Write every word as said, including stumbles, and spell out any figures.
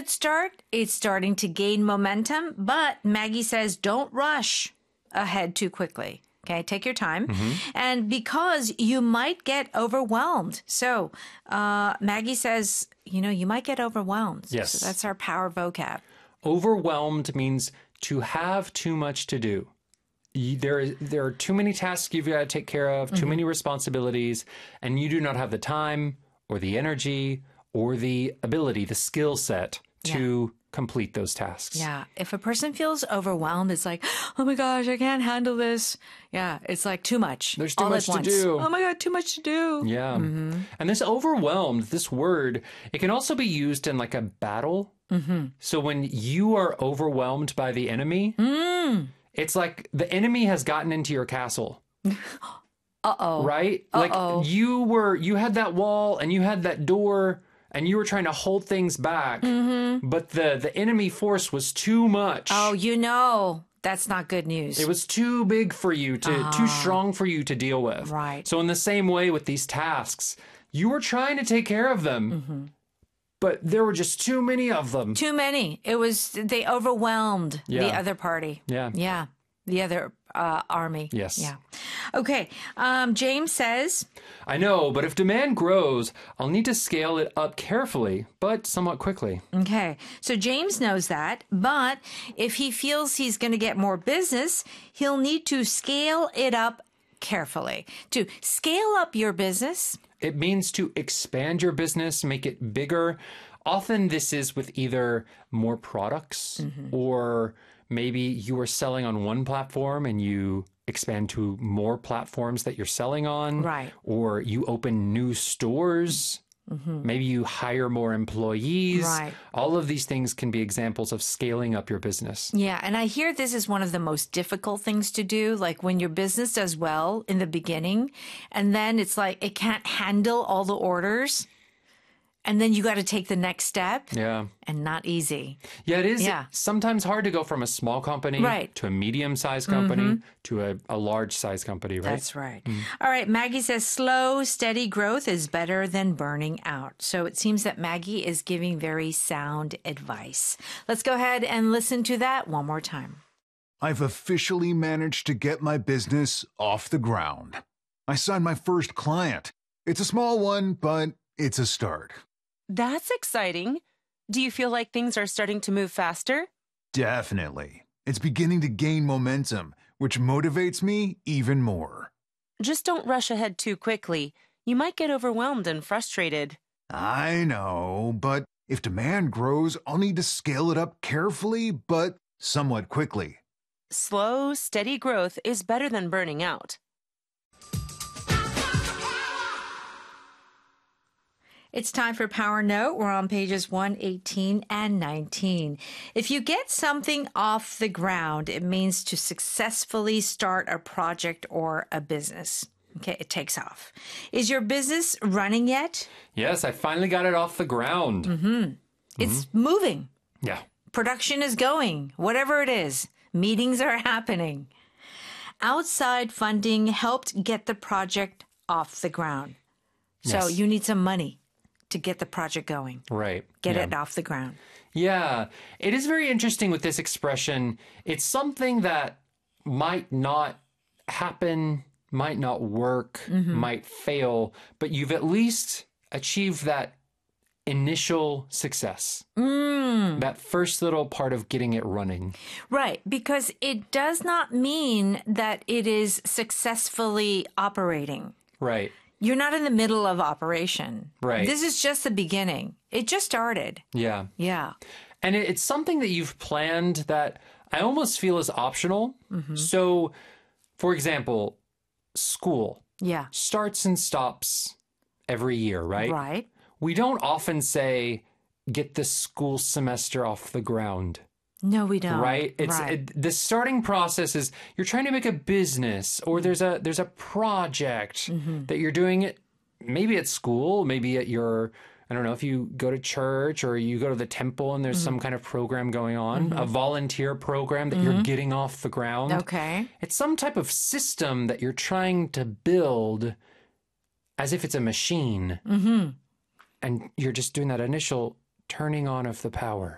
good start. It's starting to gain momentum, but Maggie says don't rush ahead too quickly. Okay, take your time. Mm-hmm. And because you might get overwhelmed. So uh, Maggie says, you know, you might get overwhelmed. Yes. So that's our power vocab. Overwhelmed means to have too much to do. There, there are too many tasks you've got to take care of, too mm-hmm. many responsibilities, and you do not have the time or the energy or the ability, the skill set to yeah. complete those tasks. Yeah. If a person feels overwhelmed, it's like, oh my gosh, I can't handle this. Yeah. It's like too much. There's too all much at to once. do. Oh my God, too much to do. Yeah. Mm-hmm. And this overwhelmed, this word, it can also be used in like a battle. Mm-hmm. So when you are overwhelmed by the enemy, mm. it's like the enemy has gotten into your castle. Uh-oh. Right? Uh-oh. Like you were, you had that wall and you had that door and you were trying to hold things back, mm-hmm. but the, the enemy force was too much. Oh, you know, that's not good news. It was too big for you to, uh, too strong for you to deal with. Right. So in the same way with these tasks, you were trying to take care of them, mm-hmm. but there were just too many of them. Too many. It was, they overwhelmed yeah. the other party. Yeah. Yeah. The other uh, army. Yes. Yeah. Okay. Um, James says, I know, but if demand grows, I'll need to scale it up carefully, but somewhat quickly. Okay. So James knows that, but if he feels he's going to get more business, he'll need to scale it up carefully. To scale up your business. It means to expand your business, make it bigger. Often this is with either more products mm-hmm. or maybe you are selling on one platform and you expand to more platforms that you're selling on. Right. Or you open new stores. Mm-hmm. Maybe you hire more employees. Right. All of these things can be examples of scaling up your business. Yeah. And I hear this is one of the most difficult things to do. Like when your business does well in the beginning, and then it's like it can't handle all the orders. And then you got to take the next step. Yeah. And not easy. Yeah, it is yeah. sometimes hard to go from a small company right. to a medium-sized company mm-hmm. to a, a large-sized company, right? That's right. Mm. All right. Maggie says slow, steady growth is better than burning out. So it seems that Maggie is giving very sound advice. Let's go ahead and listen to that one more time. I've officially managed to get my business off the ground. I signed my first client. It's a small one, but it's a start. That's exciting. Do you feel like things are starting to move faster? Definitely. It's beginning to gain momentum, which motivates me even more. Just don't rush ahead too quickly. You might get overwhelmed and frustrated. I know, but if demand grows, I'll need to scale it up carefully, but somewhat quickly. Slow, steady growth is better than burning out. It's time for Power Note. We're on pages one eighteen and nineteen. If you get something off the ground, it means to successfully start a project or a business. Okay, it takes off. Is your business running yet? Yes, I finally got it off the ground. Mm-hmm. Mm-hmm. It's moving. Yeah. Production is going, whatever it is. Meetings are happening. Outside funding helped get the project off the ground. So Yes. you need some money to get the project going. Right. Get yeah. it off the ground. Yeah. It is very interesting with this expression. It's something that might not happen, might not work, mm-hmm. might fail, but you've at least achieved that initial success. Mm. That first little part of getting it running. Right. Because it does not mean that it is successfully operating. Right. You're not in the middle of operation. Right. This is just the beginning. It just started. Yeah. Yeah. And it, it's something that you've planned that I almost feel is optional. Mm-hmm. So, for example, school Yeah. starts and stops every year, right? Right. We don't often say, get the school semester off the ground. No, we don't. Right? It's right. It, the starting process is you're trying to make a business or there's a there's a project mm-hmm. that you're doing it maybe at school, maybe at your I don't know if you go to church or you go to the temple and there's mm-hmm. some kind of program going on, mm-hmm. a volunteer program that mm-hmm. you're getting off the ground. Okay. It's some type of system that you're trying to build as if it's a machine. Mm-hmm. And you're just doing that initial turning on of the power.